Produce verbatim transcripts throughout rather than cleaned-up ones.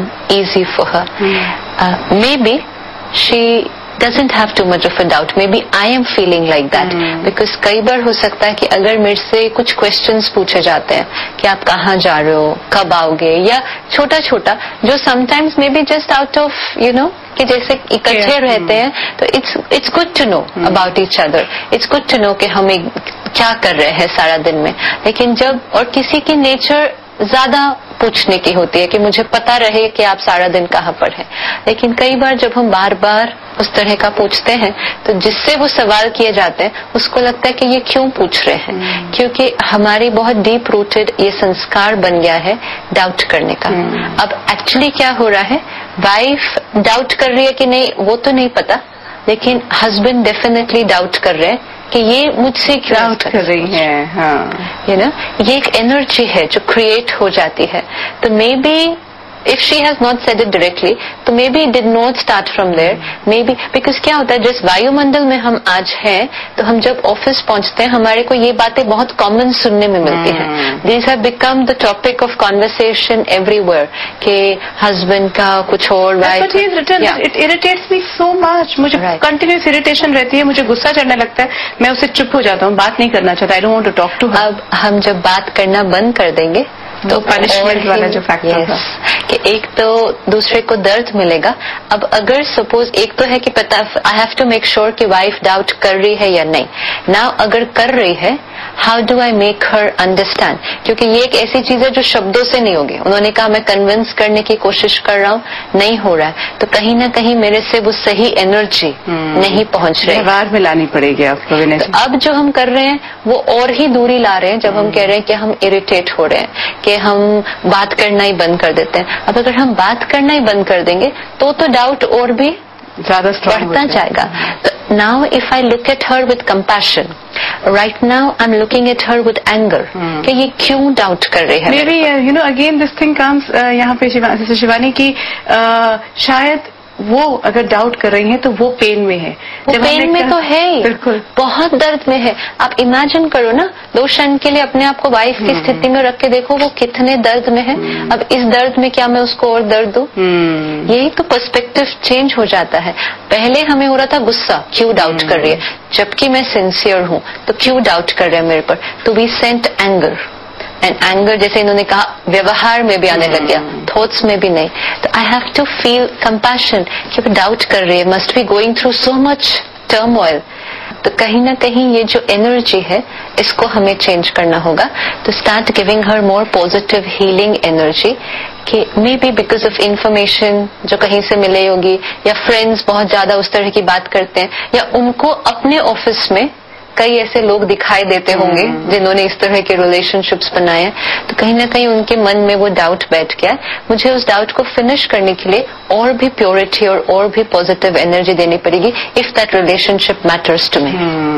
easy for her. Uh, maybe she doesn't have too much of a doubt. Maybe I am feeling like that. Hmm. Because कई बार हो सकता है कि अगर मेरे से कुछ questions पूछे जाते हैं कि आप कहाँ जा रहे हो, कब आओगे, या छोटा छोटा जो sometimes maybe just out of you know कि जैसे इकट्ठे yeah. रहते हैं तो it's it's good to know hmm. about each other. It's good to know कि हम एक क्या कर रहे हैं सारा दिन में. लेकिन जब और किसी की nature ज्यादा पूछने की होती है कि मुझे पता रहे कि आप सारा दिन कहाँ पर हैं. लेकिन कई बार जब हम बार बार उस तरह का पूछते हैं तो जिससे वो सवाल किए जाते हैं उसको लगता है कि ये क्यों पूछ रहे हैं. hmm. क्योंकि हमारी बहुत डीप रूटेड ये संस्कार बन गया है डाउट करने का. hmm. अब एक्चुअली क्या हो रहा है, वाइफ डाउट कर रही है कि नहीं वो तो नहीं पता, लेकिन हस्बैंड डेफिनेटली डाउट कर रहे हैं कि ये मुझसे क्यों डाउट कर रही है. हाँ, यू नो ये एक एनर्जी है जो क्रिएट हो जाती है. तो may be if she has not said it directly, तो may be did not start from there. May be because क्या होता है, जिस वायुमंडल में हम आज हैं तो हम जब ऑफिस पहुंचते हैं हमारे को ये बातें बहुत कॉमन सुनने में मिलती हैं. These have become the topic of conversation everywhere कि हस्बैंड का कुछ और wife. But he has written that it irritates me so much. मुझे कंटिन्यूस इरिटेशन रहती है, मुझे गुस्सा चढ़ने लगता है, मैं उससे चुप हो जाता हूँ, बात नहीं करना चाहता. I don't want to talk to her. अब हम जब बात करना बंद कर देंगे तो पनिशमेंट वाला जो फैक्टर yes, कि एक तो दूसरे को दर्द मिलेगा. अब अगर सपोज एक तो है कि पता I have to make sure कि वाइफ डाउट कर रही है या नहीं. नाउ अगर कर रही है, how do I make her understand, क्योंकि ये एक ऐसी चीज है जो शब्दों से नहीं होगी. उन्होंने कहा मैं कन्विंस करने की कोशिश कर रहा हूँ, नहीं हो रहा है, तो कहीं ना कहीं मेरे से वो सही एनर्जी hmm. नहीं पहुंच रही. व्यवहार में लानी पड़ेगी आपको. तो अब जो हम कर रहे हैं वो और ही दूरी ला रहे हैं जब hmm. हम कह रहे हैं कि हम इरिटेट हो रहे हैं, कि हम बात करना ही बंद कर देते हैं. अब अगर हम बात करना ही बंद कर देंगे तो तो डाउट और भी ज्यादा बढ़ता जाएगा. तो now if I look at her with compassion, right now I am looking at her with anger कि ये क्यों डाउट कर रही है. May be you know again this thing comes यहाँ पे शिवा, शिवानी की uh, शायद वो अगर डाउट कर रही हैं तो वो पेन में है. वो पेन में तो है ही, बिल्कुल बहुत दर्द में है. आप इमेजिन करो ना, दो क्षण के लिए अपने आप को वाइफ की स्थिति में रख के देखो वो कितने दर्द में है. अब इस दर्द में क्या मैं उसको और दर्द दूं? यही तो पर्सपेक्टिव चेंज हो जाता है. पहले हमें हो रहा था गुस्सा, क्यों डाउट कर रही है, जबकि मैं सिंसियर हूं तो क्यों डाउट कर रहे हैं मेरे पर. तो we sent anger, and anger जैसे इन्होंने कहा व्यवहार में भी आने लग गया, थॉट्स में भी नहीं. तो I have to feel compassion कि वो डाउट कर रही है, must be going through so much turmoil. तो कहीं ना कहीं ये जो एनर्जी है इसको हमें चेंज करना होगा. तो start giving her more positive healing energy कि may be because of information जो कहीं से मिले होगी, या फ्रेंड्स बहुत ज्यादा उस तरह की बात करते हैं, या उनको अपने ऑफिस में कई ऐसे लोग दिखाई देते होंगे जिन्होंने इस तरह के रिलेशनशिप्स बनाए हैं. तो कहीं ना कहीं उनके मन में वो डाउट बैठ गया. मुझे उस डाउट को फिनिश करने के लिए और भी प्योरिटी और और भी पॉजिटिव एनर्जी देनी पड़ेगी if that relationship matters to me.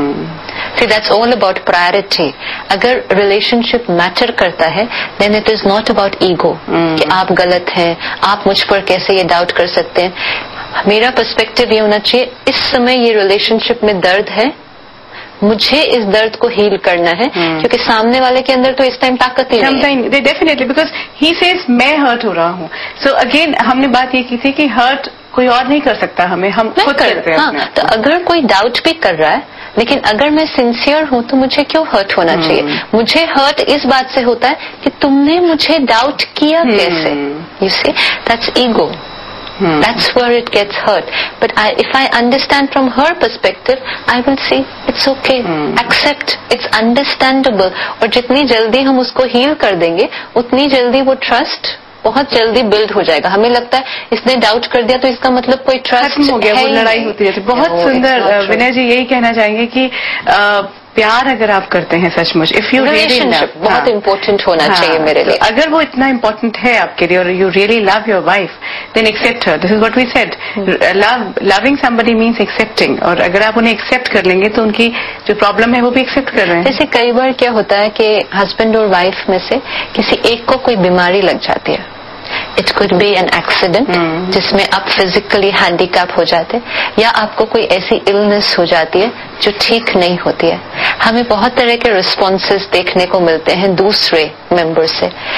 See that's all about priority. अगर रिलेशनशिप मैटर करता है then it is not about ego कि आप गलत हैं, आप मुझ पर कैसे ये डाउट कर सकते हैं. मेरा पर्सपेक्टिव ये होना चाहिए इस समय ये रिलेशनशिप में दर्द है, मुझे इस दर्द को हील करना है. hmm. क्योंकि सामने वाले के अंदर तो इस टाइम ताकत ही नहीं है. डेफिनेटली बिकॉज ही सेज मैं हर्ट हो रहा हूँ. सो अगेन हमने बात ये की थी कि हर्ट कोई और नहीं कर सकता हमें, हम खुद करते हैं. हाँ, तो अगर कोई डाउट भी कर रहा है, लेकिन अगर मैं सिंसियर हूँ तो मुझे क्यों हर्ट होना hmm. चाहिए. मुझे हर्ट इस बात से होता है कि तुमने मुझे डाउट किया hmm. कैसे. You see that's ego. Hmm. That's where it gets hurt. But I, if I understand from her perspective, I will see it's okay. Hmm. Accept. It's understandable. और जितनी जल्दी हम उसको हील कर देंगे उतनी जल्दी वो ट्रस्ट बहुत जल्दी बिल्ड हो जाएगा. हमें लगता है इसने डाउट कर दिया तो इसका मतलब कोई ट्रस्ट खत्म हो गया, वो लड़ाई होती रहती. बहुत सुंदर विनय जी यही कहना चाहेंगे कि आ, प्यार अगर आप करते हैं सचमुच, इफ यू रिलेशनशिप बहुत इम्पोर्टेंट होना हाँ, चाहिए मेरे लिए. अगर वो इतना इम्पोर्टेंट है आपके लिए और you really love your wife, then accept her. This is what we said. Love loving somebody means accepting. और अगर आप उन्हें एक्सेप्ट कर लेंगे तो उनकी जो प्रॉब्लम है वो भी एक्सेप्ट कर रहे हैं. जैसे कई बार क्या होता है कि हस्बैंड और वाइफ में से किसी एक को कोई बीमारी लग जाती है. It could be an accident जिसमें आप फिजिकली हैंडीकैप हो जाते, या आपको कोई ऐसी इलनेस हो जाती है जो ठीक नहीं होती है. हमें बहुत तरह के रिस्पॉन्सेज देखने को मिलते हैं दूसरे मेंबर से.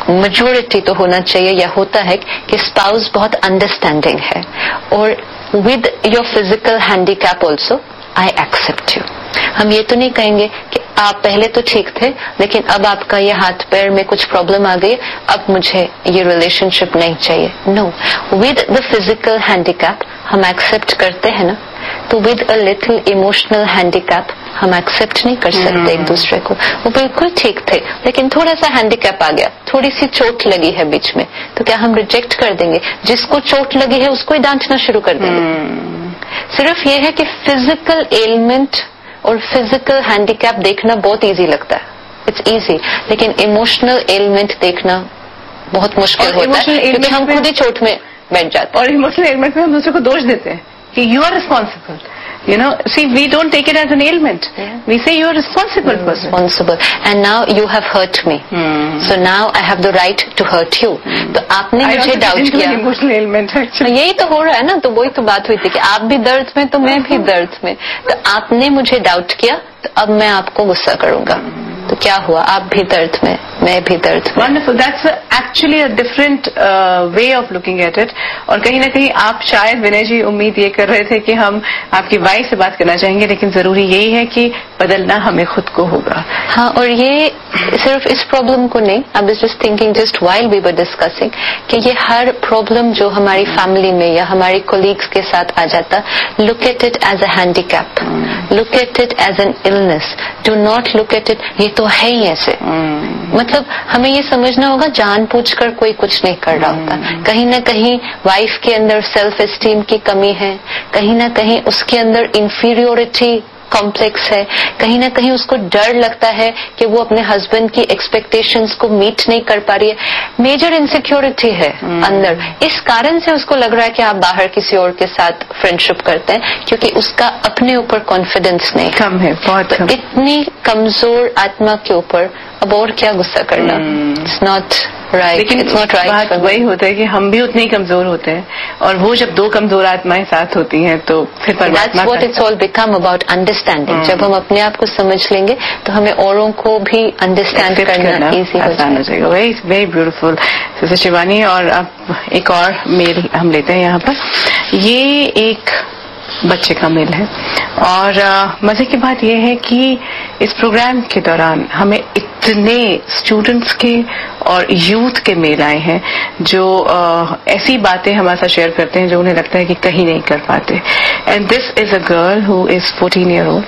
मेजोरिटी तो होना चाहिए या होता है कि स्पाउस बहुत अंडरस्टैंडिंग है और with your physical handicap also I accept you. हम ये तो नहीं कहेंगे कि आप पहले तो ठीक थे लेकिन अब आपका ये हाथ पैर में कुछ प्रॉब्लम आ गई, अब मुझे ये रिलेशनशिप नहीं चाहिए। No, with the physical handicap हम एक्सेप्ट करते हैं ना, तो with a little emotional handicap हम एक्सेप्ट नहीं कर सकते एक दूसरे को। वो बिल्कुल ठीक थे लेकिन थोड़ा सा हैंडीकैप आ गया, थोड़ी सी चोट लगी है बीच में, तो क्या हम रिजेक्ट कर देंगे? जिसको चोट लगी है उसको ही डांटना शुरू कर देंगे। सिर्फ ये है कि फिजिकल एलिमेंट और फिजिकल हैंडीकैप देखना बहुत इजी लगता है, इट्स इजी, लेकिन इमोशनल एलिमेंट देखना बहुत मुश्किल होता है क्योंकि हम खुद ही चोट में बैठ जाते हैं। और इमोशनल एलिमेंट में हम दूसरे को दोष देते हैं कि you are responsible. You know, see, we don't take it as an ailment. Yeah. We say you are responsible person. Responsible. And now you have hurt me. Hmm. So now I have the right to hurt you. Hmm. तो आपने मुझे doubt किया। Emotional ailment actually. यही तो हो रहा है ना, तो वही तो बात हुई थी कि आप भी दर्द में तो मैं भी दर्द में, तो आपने मुझे डाउट किया तो अब मैं आपको गुस्सा करूंगा। तो क्या हुआ? आप भी दर्द में, मैं भी दर्द में। Wonderful. That's actually a different uh, way of looking at it. और कहीं ना कहीं आप शायद विनय जी उम्मीद ये कर रहे थे कि हम आपकी वाइफ से बात करना चाहेंगे, लेकिन जरूरी यही है कि बदलना हमें खुद को होगा। हाँ, और ये सिर्फ इस प्रॉब्लम को नहीं, I was just thinking just while we were discussing कि ये हर प्रॉब्लम जो हमारी फैमिली में या हमारी कोलीग्स के साथ आ जाता, look at it as a handicap, look at it as an illness, do not look at it ये तो है ही ऐसे। hmm. मतलब हमें ये समझना होगा जानबूझकर कोई कुछ नहीं कर रहा होता। hmm. कहीं ना कहीं वाइफ के अंदर सेल्फ एस्टीम की कमी है, कहीं ना कहीं उसके अंदर इंफीरियोरिटी कॉम्प्लेक्स है, कहीं ना कहीं उसको डर लगता है कि वो अपने हस्बैंड की एक्सपेक्टेशंस को मीट नहीं कर पा रही है, मेजर इनसिक्योरिटी है hmm. अंदर। इस कारण से उसको लग रहा है कि आप बाहर किसी और के साथ फ्रेंडशिप करते हैं क्योंकि उसका अपने ऊपर कॉन्फिडेंस नहीं कम है, बहुत तो कम। इतनी कमजोर आत्मा के ऊपर अब और क्या गुस्सा करना? इट्स नॉट राइट, लेकिन इट्स नॉट राइट। बात वही होता है कि हम भी उतने ही कमजोर होते हैं और वो जब दो कमजोर आत्माएं साथ होती हैं तो फिर परमात्मा That's what it's all become about understanding. जब हम अपने आप को समझ लेंगे तो हमें औरों को भी अंडरस्टैंड करना इजी हो जाएगा। Very very beautiful sister Shivani. और अब एक और मेल हम लेते हैं यहाँ पर। ये एक बच्चे का मेल है और आ, मजे की बात यह है कि इस प्रोग्राम के दौरान हमें इतने स्टूडेंट्स के और यूथ के मेल आए हैं जो आ, ऐसी बातें हमारे साथ शेयर करते हैं जो उन्हें लगता है कि कहीं नहीं कर पाते। And this is a girl who is fourteen year old.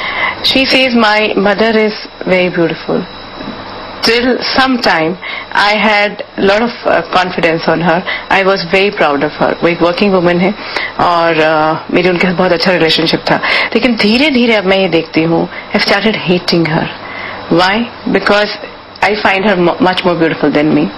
She says my mother is very beautiful. Till some time, I had a lot of uh, confidence on her. I was very proud of her. वो एक working woman है और uh, मेरी उनके साथ बहुत अच्छा relationship था, लेकिन धीरे धीरे अब मैं ये देखती हूँ I started hating her. Why? Because I find her much more beautiful than me.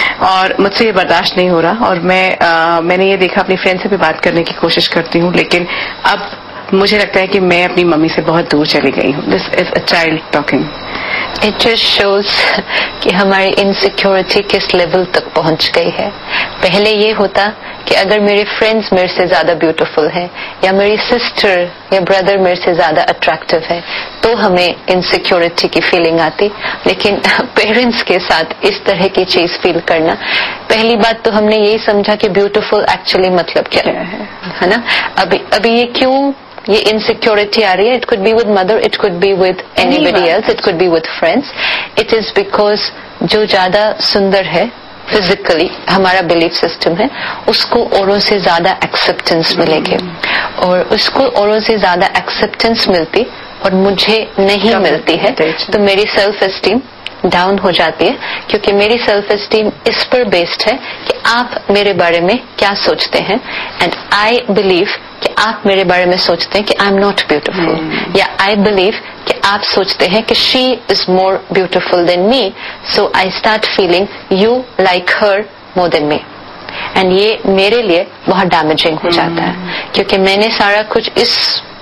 और मुझसे ये बर्दाश्त नहीं हो रहा और मैं uh, मैंने ये देखा, अपनी फ्रेंड से भी बात करने की कोशिश करती हूँ, लेकिन अब मुझे लगता है कि मैं अपनी मम्मी से बहुत दूर चली गई हूँ। This is a child talking. It just shows कि हमारी इनसिक्योरिटी किस लेवल तक पहुंच गई है। पहले ये होता कि अगर मेरे फ्रेंड्स मेरे से ज्यादा ब्यूटीफुल है या मेरी सिस्टर या ब्रदर मेरे से ज्यादा अट्रैक्टिव है तो हमें इनसिक्योरिटी की फीलिंग आती, लेकिन पेरेंट्स के साथ इस तरह की चीज फील करना, पहली बात तो हमने यही समझा कि ब्यूटीफुल एक्चुअली मतलब क्या है, है ना। अभी अभी ये क्यों ये इनसिक्योरिटी आ रही है? It could be with mother, it could be with anybody else, it could be with friends. It is because जो ज्यादा सुंदर है फिजिकली, हमारा बिलीफ सिस्टम है, उसको औरों से ज्यादा एक्सेप्टेंस मिलेगी और उसको औरों से ज्यादा एक्सेप्टेंस मिलती और मुझे नहीं मिलती है तो मेरी सेल्फ एस्टीम डाउन हो जाती है, क्योंकि मेरी सेल्फ एस्टीम इस पर बेस्ड है कि आप मेरे बारे में क्या सोचते हैं। एंड आई बिलीव कि आप मेरे बारे में सोचते हैं कि आई एम नॉट ब्यूटिफुल, या आई बिलीव कि आप सोचते हैं कि she is more beautiful than me, so I start feeling you like her more than me. And ये मेरे लिए बहुत डैमेजिंग हो जाता है, क्योंकि मैंने सारा कुछ इस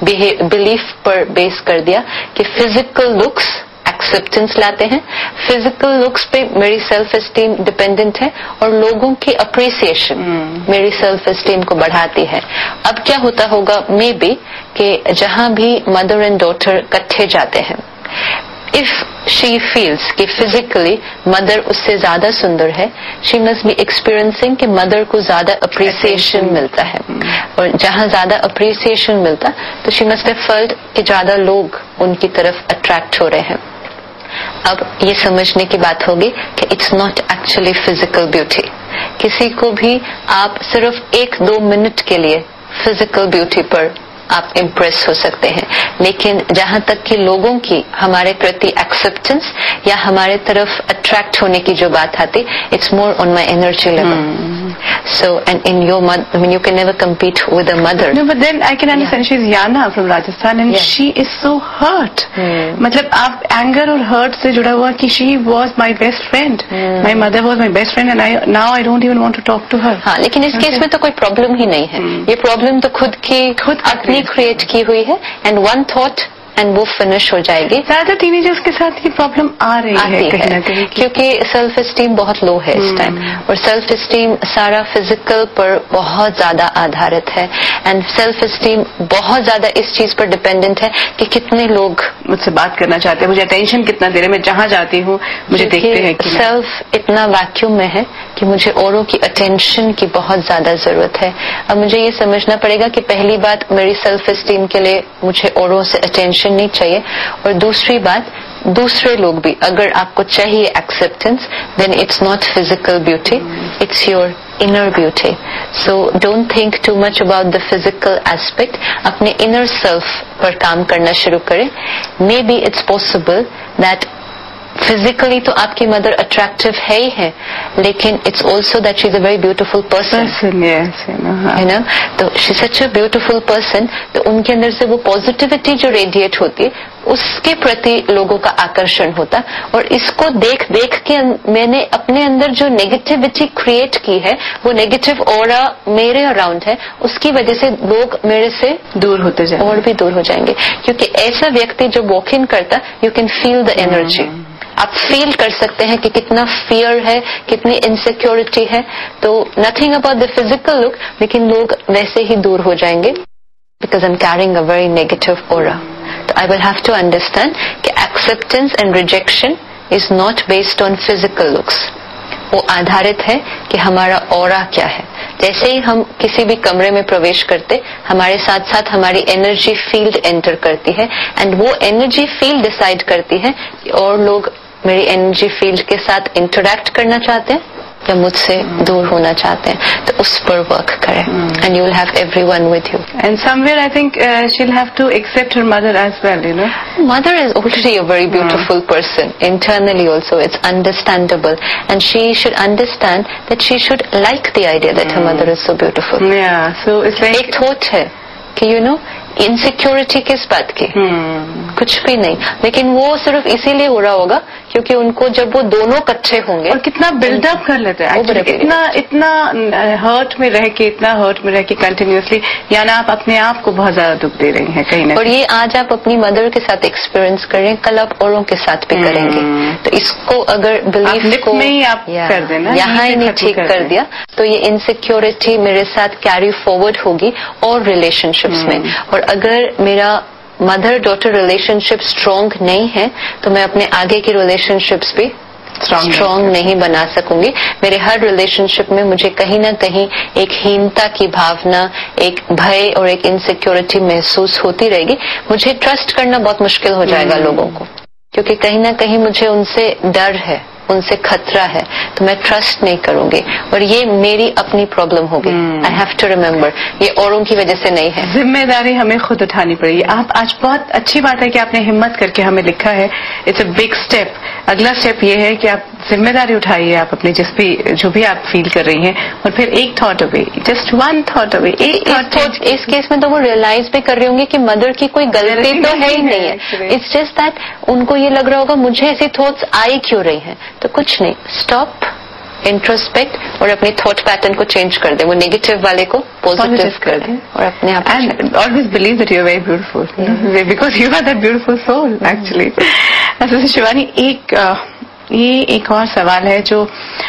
बिलीफ पर बेस कर दिया कि फिजिकल लुक्स एक्सेप्टेंस लाते हैं, फिजिकल लुक्स पे मेरी सेल्फ एस्टीम डिपेंडेंट है और लोगों की अप्रिसिएशन hmm. मेरी सेल्फ एस्टीम को बढ़ाती है। अब क्या होता होगा मे बी कि जहां भी मदर एंड डॉटर इकट्ठे जाते हैं, इफ शी फील्स कि फिजिकली मदर उससे ज्यादा सुंदर है, शी मस्ट बी एक्सपीरियंसिंग कि मदर को ज्यादा अप्रिसिएशन मिलता है, और जहां ज्यादा अप्रिसिएशन मिलता तो शी मस्ट हैव फेल्ट कि ज्यादा लोग उनकी तरफ अट्रैक्ट हो रहे हैं। अब ये समझने की बात होगी कि it's not actually physical beauty. किसी को भी आप सिर्फ एक दो मिनट के लिए फिजिकल ब्यूटी पर आप इम्प्रेस हो सकते हैं, लेकिन जहां तक कि लोगों की हमारे प्रति एक्सेप्टेंस या हमारे तरफ अट्रैक्ट होने की जो बात आती, it's more on my energy level. So, and in your mother, I mean, you can never compete with a mother. No, but then I can understand. Yeah. She's Yana from Rajasthan, and yeah. she is so hurt. Hmm. मतलब आप anger और hurt से जुड़ा हुआ कि she was my best friend. Hmm. My mother was my best friend, and I now I don't even want to talk to her. हाँ, लेकिन इस केस में तो कोई प्रॉब्लम ही नहीं है। hmm. ये प्रॉब्लम तो खुद की खुद अपनी क्रिएट की हुई है, एंड वन थॉट एंड वो फिनिश हो जाएगी। ज्यादा टीनेजर्स के साथ ये प्रॉब्लम आ रही है कहीं ना कहीं, क्योंकि सेल्फ एस्टीम बहुत लो है इस टाइम, और सेल्फ एस्टीम सारा फिजिकल पर बहुत ज्यादा आधारित है, एंड सेल्फ एस्टीम बहुत ज्यादा इस चीज पर डिपेंडेंट है कि कितने लोग मुझसे बात करना चाहते हैं, मुझे अटेंशन कितना दे रहे हैं, मैं जहां जाती हूँ मुझे देखते हैं कि सेल्फ इतना वैक्यूम में है कि मुझे औरों की अटेंशन की बहुत ज्यादा जरूरत है। अब मुझे ये समझना पड़ेगा कि पहली बात, मेरी सेल्फ एस्टीम के लिए मुझे औरों से अटेंशन नहीं चाहिए, और दूसरी बात, दूसरे लोग भी अगर आपको चाहिए acceptance, then it's not physical beauty, it's your inner beauty. So don't think too much about the physical aspect, अपने इनर सेल्फ पर काम करना शुरू करें। May be it's possible that physically तो आपकी मदर अट्रैक्टिव है ही है, लेकिन it's also that she is a very beautiful person, है ना। तो she such a beautiful person, तो उनके अंदर से वो पॉजिटिविटी जो रेडिएट होती है उसके प्रति लोगों का आकर्षण होता, और इसको देख देख के मैंने अपने अंदर जो नेगेटिविटी क्रिएट की है, वो नेगेटिव ऑरा मेरे अराउंड है, उसकी वजह से लोग मेरे से दूर होते जाएंगे और भी दूर हो जाएंगे। क्योंकि ऐसा व्यक्ति जो वॉक इन करता, you can feel the energy, आप फील कर सकते हैं कि कितना फियर है, कितनी इनसिक्योरिटी है। तो nothing about the physical look, लेकिन लोग वैसे ही दूर हो जाएंगे, because I am carrying a very negative aura. तो I will have to understand कि acceptance and rejection is not based on physical looks, वो आधारित है कि हमारा ऑरा क्या है। जैसे ही हम किसी भी कमरे में प्रवेश करते, हमारे साथ साथ हमारी एनर्जी फील्ड एंटर करती है, एंड वो एनर्जी फील्ड डिसाइड करती है कि और लोग मेरी एनर्जी फील्ड के साथ इंटरैक्ट करना चाहते हैं या मुझसे दूर होना चाहते हैं। तो उस पर वर्क करें, and you will have everyone with you. And somewhere I think she will have to accept her mother as well, you know. Mother is already a very beautiful person internally also, it's understandable, and she should understand that she should like the idea that her mother is so beautiful. Yeah, so it's like एक thought है कि you know insecurity किस बात की, hmm. कुछ भी नहीं, लेकिन वो सिर्फ इसीलिए हो रहा होगा क्योंकि उनको जब वो दोनों इकट्ठे होंगे, और कितना बिल्डअप कर लेते हैं एक्चुअली, इतना इतना हर्ट में रह के इतना हर्ट में रह के कंटिन्यूसली, या ना आप अपने आप को बहुत ज्यादा दुख दे रही हैं कहीं ना। और ये आज आप अपनी मदर के साथ एक्सपीरियंस कर रहे हैं, कल आप औरों के साथ भी करेंगे। तो इसको अगर बिलीफ को में ही आप कर देना, यहाँ ही नहीं ठीक कर दिया, तो ये इनसिक्योरिटी मेरे साथ कैरी फॉरवर्ड होगी और रिलेशनशिप्स में। और अगर मेरा मदर डॉटर रिलेशनशिप स्ट्रांग नहीं है, तो मैं अपने आगे की रिलेशनशिप्स भी स्ट्रांग नहीं बना सकूंगी। मेरे हर रिलेशनशिप में मुझे कहीं ना कहीं एक हीनता की भावना, एक भय और एक इनसिक्योरिटी महसूस होती रहेगी। मुझे ट्रस्ट करना बहुत मुश्किल हो जाएगा hmm. लोगों को, क्योंकि कहीं ना कहीं मुझे उनसे डर है, उनसे खतरा है, तो मैं ट्रस्ट नहीं करूंगी, और ये मेरी अपनी प्रॉब्लम होगी। आई हैव टू रिमेम्बर, ये औरों की वजह से नहीं है। जिम्मेदारी हमें खुद उठानी पड़ेगी। आप आज बहुत अच्छी बात है कि आपने हिम्मत करके हमें लिखा है, इट्स अ बिग स्टेप। अगला स्टेप ये है कि आप जिम्मेदारी उठाइए, आप अपने जिस भी जो भी आप फील कर रही हैं, और फिर एक thought away, just one thought away, एक थॉट। इस केस में तो वो रियलाइज भी कर रही होंगी कि मदर की कोई गलती तो है ही नहीं है, इट्स जस्ट दैट उनको ये लग रहा होगा मुझे ऐसी थॉट्स आई क्यों रही हैं। तो कुछ नहीं, स्टॉप, इंट्रोस्पेक्ट, और अपने थॉट पैटर्न को चेंज कर दे, वो नेगेटिव वाले को पॉजिटिव कर दे, और अपने आप and always believe that you are very beautiful, because you are that beautiful soul actually. अच्छा शिवानी, एक ये एक और सवाल है जो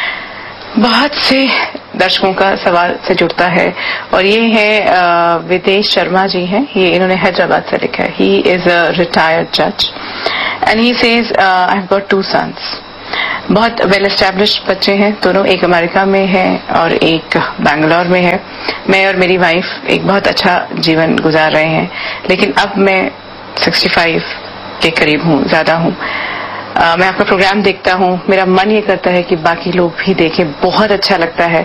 बहुत से दर्शकों का सवाल से जुड़ता है, और ये है विदेश शर्मा जी हैं, ये इन्होंने हैदराबाद से लिखा है। ही इज अ रिटायर्ड जज and he says I have got to sons. बहुत वेल एस्टैब्लिश्ड बच्चे हैं दोनों, एक अमेरिका में है और एक बैंगलोर में है. मैं और मेरी वाइफ एक बहुत अच्छा जीवन गुजार रहे हैं, लेकिन अब मैं पैंसठ के करीब हूँ, ज्यादा हूँ. Uh, मैं आपका प्रोग्राम देखता हूँ, मेरा मन ये करता है कि बाकी लोग भी देखें, बहुत अच्छा लगता है.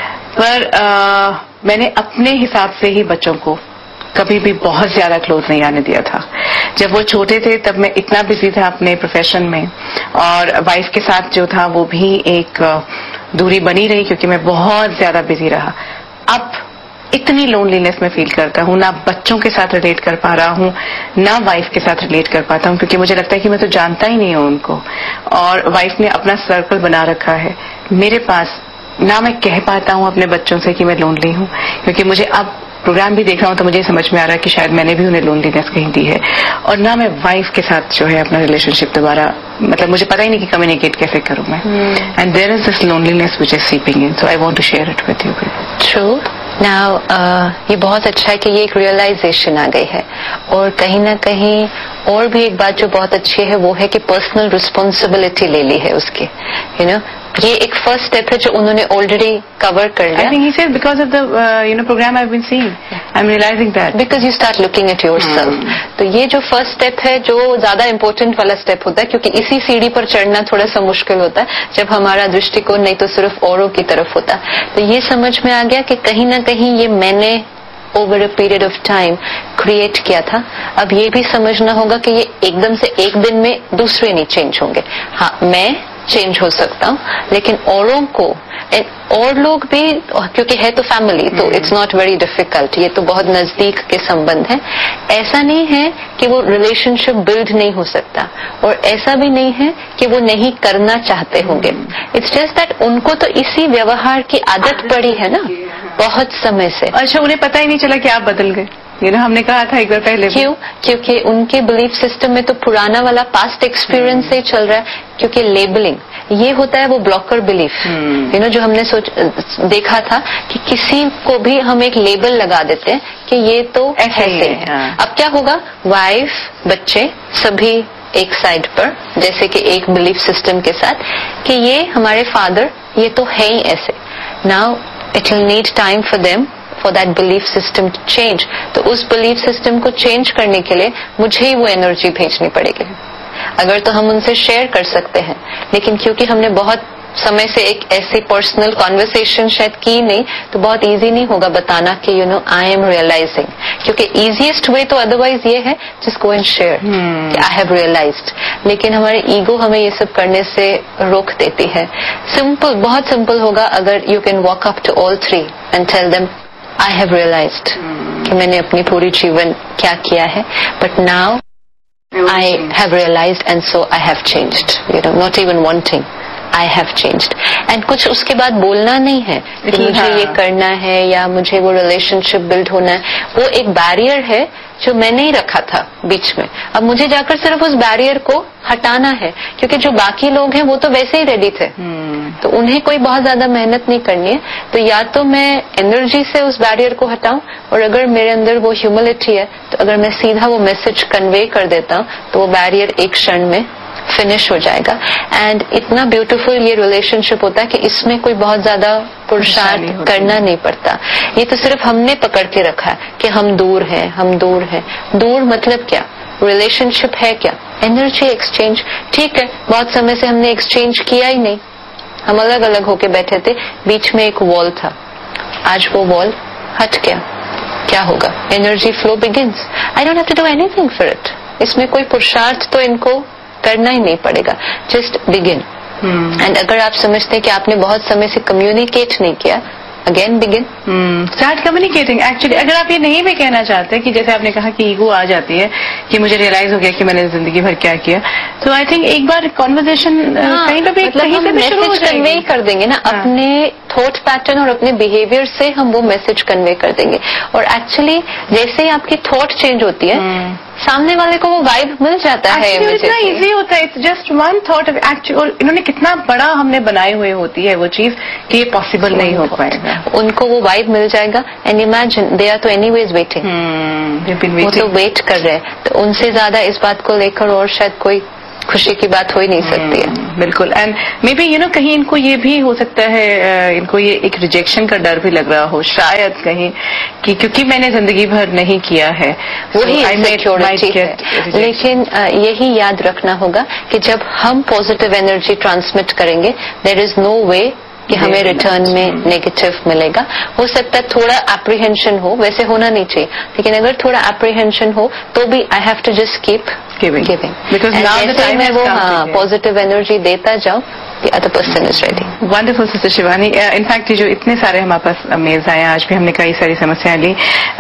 पर uh, मैंने अपने हिसाब से ही बच्चों को कभी भी बहुत ज्यादा क्लोज नहीं आने दिया था. जब वो छोटे थे तब मैं इतना बिजी था अपने प्रोफेशन में, और वाइफ के साथ जो था वो भी एक दूरी बनी रही क्योंकि मैं बहुत ज्यादा बिजी रहा. अब इतनी लोनलीनेस में फील करता हूँ, ना बच्चों के साथ रिलेट कर पा रहा हूँ, ना वाइफ के साथ रिलेट कर पाता हूँ, क्योंकि मुझे लगता है कि मैं तो जानता ही नहीं हूँ उनको, और वाइफ ने अपना सर्कल बना रखा है. मेरे पास ना मैं कह पाता हूँ अपने बच्चों से कि मैं लोनली हूँ, क्योंकि मुझे अब प्रोग्राम भी देख रहा हूँ तो मुझे समझ में आ रहा है कि शायद मैंने भी उन्हें लोनलीनेस कहीं दी है. और ना मैं वाइफ के साथ जो है अपना रिलेशनशिप दोबारा, मतलब मुझे पता ही नहीं कि कम्युनिकेट कैसे करूँ मैं. And there is this loneliness which is seeping in, so I want to share it with you. True. Now ये बहुत अच्छा है कि ये एक रियलाइजेशन आ गई है, और कहीं ना कहीं और भी एक बात जो बहुत अच्छी है वो है कि पर्सनल रिस्पॉन्सिबिलिटी ले ली है उसकी. यू नो ये एक फर्स्ट स्टेप है जो उन्होंने ऑलरेडी कवर कर लिया. I think he said because of the you know programme I have been seeing, I am realising that because you start looking at yourself. तो ये जो फर्स्ट स्टेप है जो ज्यादा इंपॉर्टेंट वाला स्टेप होता है, क्योंकि इसी सीढ़ी पर चढ़ना थोड़ा सा मुश्किल होता है जब हमारा दृष्टिकोण नहीं तो सिर्फ औरों की तरफ होता. तो ये समझ में आ गया कि कहीं ना कहीं ये मैंने over a period of time create किया था. अब ये भी समझना होगा कि ये एकदम से एक दिन में दूसरे नहीं चेंज होंगे. हाँ, मैं चेंज हो सकता हूँ, लेकिन औरों को, और लोग भी, क्योंकि है तो फैमिली, तो इट्स नॉट वेरी डिफिकल्ट. ये तो बहुत नजदीक के संबंध है. ऐसा नहीं है कि वो रिलेशनशिप बिल्ड नहीं हो सकता, और ऐसा भी नहीं है कि वो नहीं करना चाहते होंगे. इट्स जस्ट दैट उनको तो इसी व्यवहार की आदत पड़ी है ना बहुत समय से. अच्छा, उन्हें पता ही नहीं चला कि आप बदल गए. ये ना हमने कहा था एक बार पहले. क्यों? क्योंकि उनके बिलीफ सिस्टम में तो पुराना वाला पास्ट एक्सपीरियंस से चल रहा है. क्योंकि लेबलिंग ये होता है वो ब्लॉकर बिलीफ, यू नो, जो हमने सोच देखा था कि किसी को भी हम एक लेबल लगा देते हैं कि ये तो ऐसे है. हाँ. अब क्या होगा, वाइफ, बच्चे सभी एक साइड पर, जैसे कि एक बिलीफ सिस्टम के साथ कि ये हमारे फादर, ये तो है ही ऐसे. Now it will need time for them for that belief system to change. तो उस बिलीफ सिस्टम को चेंज करने के लिए मुझे ही वो एनर्जी भेजनी पड़ेगी. अगर तो हम उनसे शेयर कर सकते हैं, लेकिन क्योंकि हमने बहुत समय से एक ऐसी पर्सनल कॉन्वर्सेशन शायद की नहीं, तो बहुत इजी नहीं होगा बताना कि you know I am realising. क्योंकि इजीएस्ट वे तो अदरवाइज ये है जस्ट गो एंड शेयर कि आई हैव रियलाइज्ड. लेकिन हमारे ईगो हमें ये सब करने से रोक देती है. सिंपल, बहुत सिंपल होगा अगर you can walk up to all three and tell them I have realised कि मैंने अपनी पूरी जीवन क्या किया है, but now I have realized and so I have changed, you know, not even wanting, I have changed. And कुछ उसके बाद बोलना नहीं है कि मुझे ये करना है या मुझे वो रिलेशनशिप बिल्ड होना है. वो एक बैरियर है जो मैंने ही रखा था बीच में. अब मुझे जाकर सिर्फ उस बैरियर को हटाना है, क्योंकि जो बाकी लोग हैं वो तो वैसे ही रेडी थे, hmm. तो उन्हें कोई बहुत ज्यादा मेहनत नहीं करनी है. तो या तो मैं एनर्जी से उस बैरियर को हटाऊं, और अगर मेरे अंदर वो ह्यूमिलिटी है तो अगर मैं सीधा वो मैसेज कन्वे कर देता हूं तो वो बैरियर एक क्षण में फिनिश हो जाएगा. एंड इतना ब्यूटीफुल ये रिलेशनशिप होता है कि इसमें कोई बहुत ज्यादा पुरुषार्थ करना नहीं पड़ता. ये तो सिर्फ हमने पकड़ के रखा है कि हम दूर हैं, हम दूर हैं. दूर मतलब क्या? रिलेशनशिप है क्या? Energy exchange. ठीक है, बहुत समय से हमने एक्सचेंज किया ही नहीं, हम अलग अलग होके बैठे थे, बीच में एक वॉल था. आज वो वॉल हट गया, क्या होगा? Energy flow begins. I don't have to do anything for it. इसमें कोई पुरुषार्थ तो इनको करना ही नहीं पड़ेगा, जस्ट बिगिन. एंड अगर आप समझते हैं कि आपने बहुत समय से कम्युनिकेट नहीं किया, again begin, start communicating. Actually अगर आप ये नहीं भी कहना चाहते कि जैसे आपने कहा कि ईगो आ जाती है कि मुझे रियलाइज हो गया कि मैंने जिंदगी भर क्या किया, तो आई थिंक एक बार कॉन्वर्जेशन कहीं पे भी मतलब कहीं से भी शुरू हो जाएगी. कन्वे कर देंगे ना, हाँ. अपने थॉट पैटर्न और अपने बिहेवियर से हम वो मैसेज कन्वे कर देंगे. और एक्चुअली जैसे ही आपकी थॉट चेंज होती है, hmm. सामने वाले को वो वाइब मिल जाता है. इतना इजी होता है. It's just one thought. Actually इन्होंने कितना बड़ा हमने बनाए हुए होती है वो चीज कि ये पॉसिबल नहीं हो पाएगा. उनको वो वाइब मिल जाएगा. एंड इमेजिन दे आर तो एनीवेज वेटिंग, वो तो वेट कर रहे हैं. तो उनसे ज्यादा इस बात को लेकर और शायद कोई खुशी की बात हो ही नहीं सकती है। बिल्कुल। And may be you know कहीं इनको ये भी हो सकता है, इनको ये एक रिजेक्शन का डर भी लग रहा हो शायद कहीं, कि क्योंकि मैंने जिंदगी भर नहीं किया है, वही इनसिक्योरिटी है। लेकिन यही याद रखना होगा कि जब हम पॉजिटिव एनर्जी ट्रांसमिट करेंगे, देयर इज नो वे कि हमें रिटर्न में नेगेटिव मिलेगा। हो सकता है थोड़ा एप्रीहेंशन हो, वैसे होना नहीं चाहिए, लेकिन अगर थोड़ा एप्रीहेंशन हो तो भी I have to just keep giving giving because जैसे मैं वो हाँ पॉजिटिव एनर्जी देता जाऊं, the other person is ready. Wonderful, Sister Shivani. In fact जो इतने सारे हमारे पास मेल्स आए, आज भी हमने कई सारी समस्याएं ली।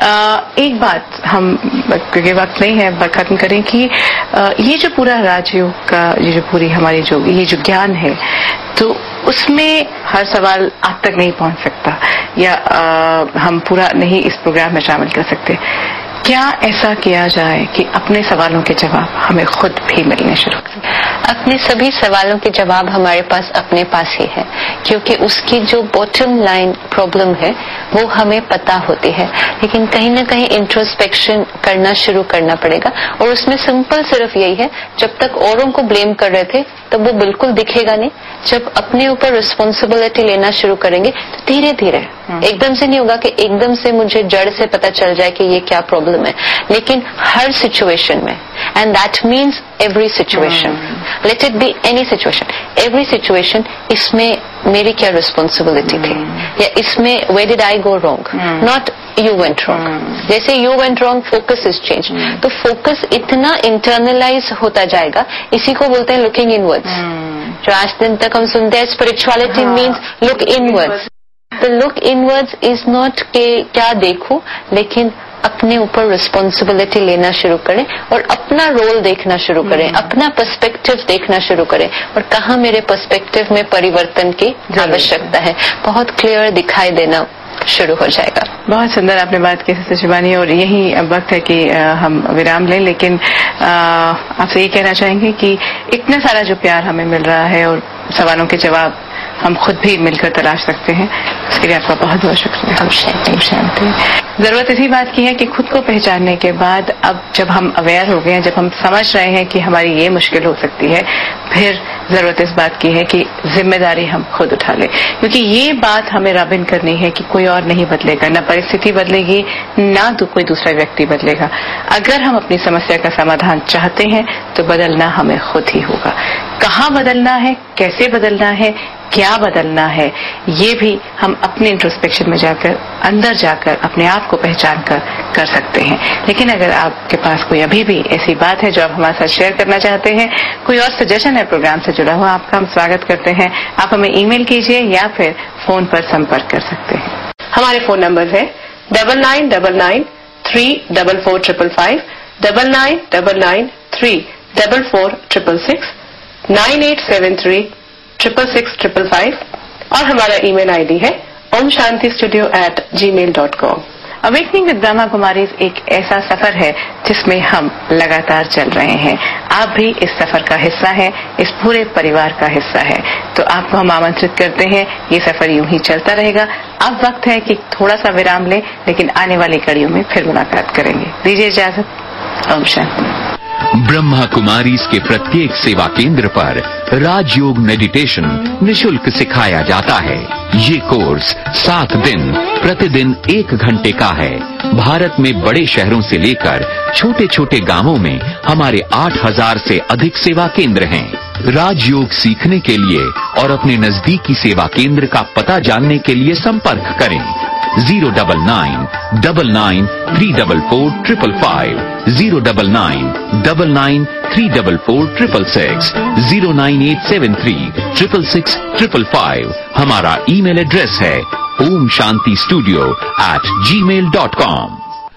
uh, एक बात हम, क्योंकि वक्त नहीं है, बात खत्म करें कि uh, ये जो पूरा राजयोग का ये जो पूरी हमारी जो ये जो ज्ञान है, तो उसमें हर सवाल आप तक नहीं पहुंच सकता, या uh, हम पूरा नहीं इस प्रोग्राम में शामिल कर सकते। क्या ऐसा किया जाए कि अपने सवालों के जवाब हमें खुद भी मिलने शुरू करें? अपने सभी सवालों के जवाब हमारे पास अपने पास ही है, क्योंकि उसकी जो बॉटम लाइन प्रॉब्लम है वो हमें पता होती है, लेकिन कहीं ना कहीं इंट्रोस्पेक्शन करना शुरू करना पड़ेगा। और उसमें सिंपल सिर्फ यही है, जब तक औरों को ब्लेम कर रहे थे तब वो बिल्कुल दिखेगा नहीं। जब अपने ऊपर रिस्पॉन्सिबिलिटी लेना शुरू करेंगे तो धीरे धीरे, एकदम से नहीं होगा कि एकदम से मुझे जड़ से पता चल जाए कि ये क्या प्रॉब्लम है, लेकिन हर सिचुएशन में, and that means every situation, let it be any situation, every situation, इसमें मेरी क्या रिस्पॉन्सिबिलिटी थी, या इसमें where did I go wrong, not you went wrong. जैसे you went wrong, focus is change, तो फोकस इतना इंटरनलाइज होता जाएगा, इसी को बोलते हैं लुकिंग इनवर्ड्स। जो आज दिन तक हम सुनते हैं spirituality means look inwards. The look inwards is not के क्या देखूं, लेकिन अपने ऊपर रिस्पॉन्सिबिलिटी लेना शुरू करें और अपना रोल देखना शुरू करें, अपना पर्सपेक्टिव देखना शुरू करें, और कहाँ मेरे पर्सपेक्टिव में परिवर्तन की आवश्यकता है, बहुत क्लियर दिखाई देना शुरू हो जाएगा। बहुत सुंदर आपने बात की सिस्टर शिवानी, और यही अब वक्त है कि आ, हम विराम लें, लेकिन आपसे ये कहना चाहेंगे कि इतना सारा जो प्यार हमें मिल रहा है और सवालों के जवाब हम खुद भी मिलकर तलाश सकते हैं, उसके लिए आपका बहुत बहुत शुक्रिया। शांति। जरूरत इसी बात की है कि खुद को पहचानने के बाद अब जब हम अवेयर हो गए हैं, जब हम समझ रहे हैं कि हमारी ये मुश्किल हो सकती है, फिर जरूरत इस बात की है कि जिम्मेदारी हम खुद उठा लें, क्योंकि ये बात हमें राबिन करनी है कि कोई और नहीं बदलेगा, ना परिस्थिति बदलेगी, ना तो कोई दूसरा व्यक्ति बदलेगा। अगर हम अपनी समस्या का समाधान चाहते हैं तो बदलना हमें खुद ही होगा। कहाँ बदलना है, कैसे बदलना है, क्या बदलना है, ये भी हम अपने इंट्रोस्पेक्शन में जाकर, अंदर जाकर अपने आप को पहचान कर कर सकते हैं। लेकिन अगर आपके पास कोई अभी भी ऐसी बात है जो आप हमारे साथ शेयर करना चाहते हैं, कोई और सजेशन है प्रोग्राम से जुड़ा हुआ, आपका हम स्वागत करते हैं। आप हमें ईमेल कीजिए या फिर फोन पर संपर्क कर सकते हैं। हमारे फोन नंबर है double nine double nine three double four triple five, double nine double nine three double four triple six, nine eight seven three triple six triple five, और हमारा ईमेल आईडी है Om Shanti studio eight ji mail dot com. Awakening with Brahma Kumari एक ऐसा सफर है जिसमें हम लगातार चल रहे हैं। आप भी इस सफर का हिस्सा हैं, इस पूरे परिवार का हिस्सा है, तो आपको हम आमंत्रित करते हैं। ये सफर यूं ही चलता रहेगा। अब वक्त है कि थोड़ा सा विराम लें, लेकिन आने वाली कड़ियों में फिर मुलाकात करेंगे। दीजिए इजाजत। ओम शांति। ब्रह्मा कुमारीज के प्रत्येक सेवा केंद्र पर राजयोग मेडिटेशन निशुल्क सिखाया जाता है। ये कोर्स सात दिन प्रतिदिन एक घंटे का है। भारत में बड़े शहरों से लेकर छोटे छोटे गांवों में हमारे आठ हजार से अधिक सेवा केंद्र हैं। राजयोग सीखने के लिए और अपने नजदीकी सेवा केंद्र का पता जानने के लिए संपर्क करें zero double nine double nine three double four triple five, zero double nine double nine three double four triple six, zero nine eight seven three triple six triple five. हमारा ईमेल एड्रेस है Om Shanti studio eight ji mail dot com.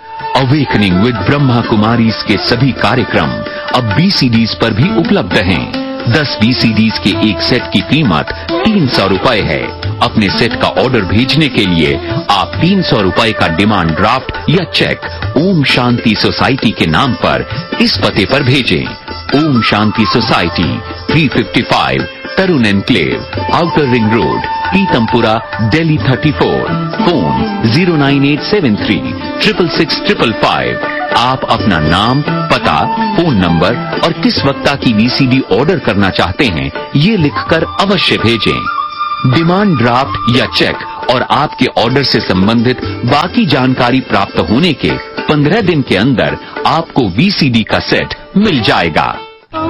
Awakening with Brahma Kumaris के सभी कार्यक्रम अब बीसीडीज पर भी उपलब्ध हैं। दस बीसीडीज के एक सेट की कीमत तीन सौ रूपये है। अपने सेट का ऑर्डर भेजने के लिए आप तीन सौ रूपये का डिमांड ड्राफ्ट या चेक ओम शांति सोसाइटी के नाम पर इस पते पर भेजें। Om Shanti society, three fifty five तरुण enclave, outer ring road, Pitampura, Delhi thirty four. Phone zero nine eight seven three triple six triple five, आप अपना नाम, पता, फोन नंबर और किस वक्ता की वीसीडी ऑर्डर करना चाहते हैं ये लिखकर अवश्य भेजें। डिमांड ड्राफ्ट या चेक और आपके ऑर्डर से संबंधित बाकी जानकारी प्राप्त होने के पंद्रह दिन के अंदर आपको वीसीडी का सेट मिल जाएगा।